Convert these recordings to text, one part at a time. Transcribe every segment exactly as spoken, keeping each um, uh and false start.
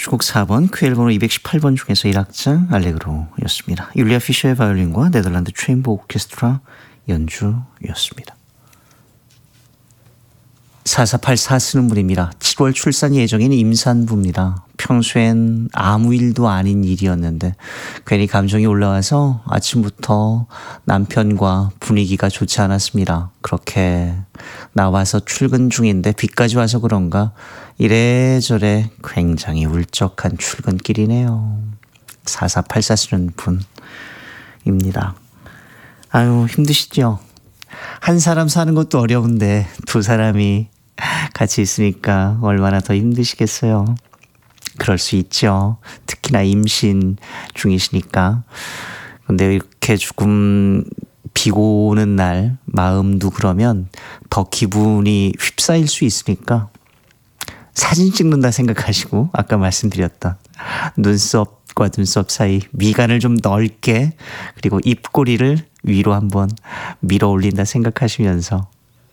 주곡 사 번 퀘일 번호 이백십팔 번 중에서 일 악장 알레그로였습니다. 율리아 피셔의 바이올린과 네덜란드 체인버 오케스트라 연주였습니다. 사사팔사 쓰는 분입니다. 칠월 출산 예정인 임산부입니다. 평소엔 아무 일도 아닌 일이었는데 괜히 감정이 올라와서 아침부터 남편과 분위기가 좋지 않았습니다. 그렇게 나와서 출근 중인데 비까지 와서 그런가 이래저래 굉장히 울적한 출근길이네요. 사사팔사 쓰는 분입니다. 아유, 힘드시죠? 한 사람 사는 것도 어려운데 두 사람이 같이 있으니까 얼마나 더 힘드시겠어요. 그럴 수 있죠. 특히나 임신 중이시니까. 근데 이렇게 조금 비고 오는 날 마음도 그러면 더 기분이 휩싸일 수 있으니까 사진 찍는다 생각하시고 아까 말씀드렸던 눈썹과 눈썹 사이 미간을 좀 넓게 그리고 입꼬리를 위로 한번 밀어 올린다 생각하시면서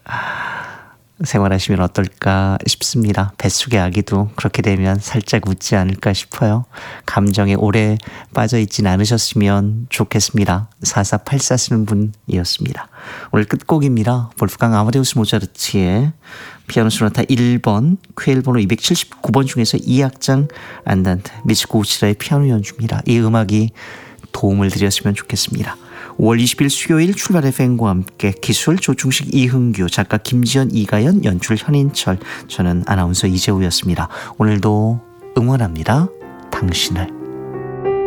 생활하시면 어떨까 싶습니다. 뱃속의 아기도 그렇게 되면 살짝 웃지 않을까 싶어요. 감정에 오래 빠져있진 않으셨으면 좋겠습니다. 사사팔사 쓰는 분이었습니다. 오늘 끝곡입니다. 볼프강 아마데우스 모차르트의 피아노 소나타 일 번 퀘일 번호 이백칠십구 번 중에서 이 악장 안단테 미츠코 우치라의 피아노 연주입니다. 이 음악이 도움을 드렸으면 좋겠습니다. 오월 이십일 수요일 출발 에프엠과 함께 기술 조충식 이흥규, 작가 김지연 이가연, 연출 현인철, 저는 아나운서 이재우였습니다. 오늘도 응원합니다. 당신을.